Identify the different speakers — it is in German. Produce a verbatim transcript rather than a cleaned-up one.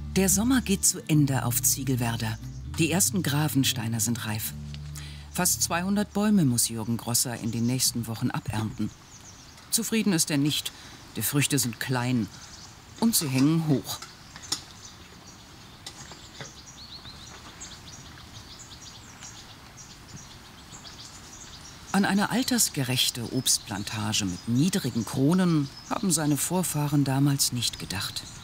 Speaker 1: Der Sommer geht zu Ende auf Ziegelwerder. Die ersten Gravensteiner sind reif. Fast zweihundert Bäume muss Jürgen Grosser in den nächsten Wochen abernten. Zufrieden ist er nicht. Die Früchte sind klein und sie hängen hoch. An eine altersgerechte Obstplantage mit niedrigen Kronen haben seine Vorfahren damals nicht gedacht.